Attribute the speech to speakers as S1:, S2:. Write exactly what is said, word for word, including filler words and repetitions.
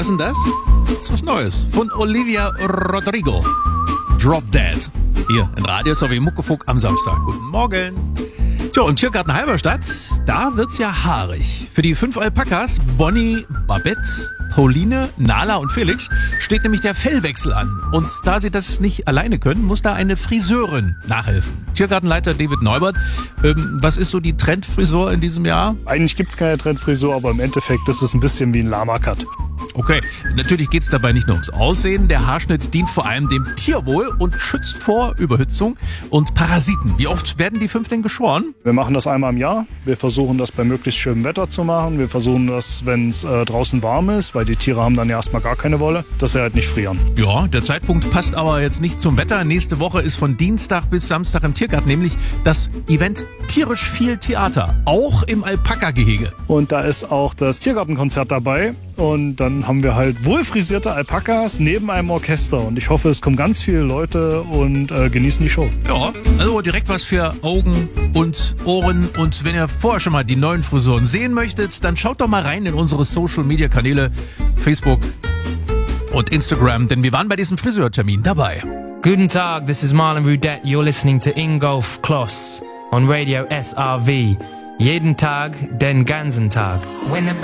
S1: denn das? Das ist was Neues von Olivia Rodrigo. Drop Dead. Hier in Radio S R W Muckefuck am Samstag. Guten Morgen. Tja, und Tiergarten Halberstadt, da wird's ja haarig. Für die fünf Alpakas, Bonnie, Babette, Pauline, Nala und Felix, steht nämlich der Fellwechsel an. Und da sie das nicht alleine können, muss da eine Friseurin nachhelfen. Tiergartenleiter David Neubert, ähm, was ist so die Trendfrisur in diesem Jahr?
S2: Eigentlich gibt's keine Trendfrisur, aber im Endeffekt ist es ein bisschen wie ein Lama-Cut.
S1: Okay, natürlich geht's dabei nicht nur ums Aussehen. Der Haarschnitt dient vor allem dem Tierwohl und schützt vor Überhitzung und Parasiten. Wie oft werden die fünf denn geschoren?
S2: Wir machen das einmal im Jahr. Wir versuchen das bei möglichst schönem Wetter zu machen. Wir versuchen das, wenn es äh, draußen warm ist, weil die Tiere haben dann ja erstmal gar keine Wolle, dass sie halt nicht frieren.
S1: Ja, der Zeitpunkt passt aber jetzt nicht zum Wetter. Nächste Woche ist von Dienstag bis Samstag im Tiergarten nämlich das Event Tierisch viel Theater, auch im Alpaka-Gehege.
S2: Und da ist auch das Tiergartenkonzert dabei. Und dann haben wir halt wohlfrisierte Alpakas neben einem Orchester. Und ich hoffe, es kommen ganz viele Leute und äh, genießen die Show.
S1: Ja, also direkt was für Augen und Ohren. Und wenn ihr vorher schon mal die neuen Frisuren sehen möchtet, dann schaut doch mal rein in unsere Social-Media-Kanäle, Facebook und Instagram, denn wir waren bei diesem Friseurtermin dabei.
S3: Guten Tag, this is Marlon Rudette. You're listening to Ingolf Kloss on Radio S R W. Jeden Tag, den ganzen Tag.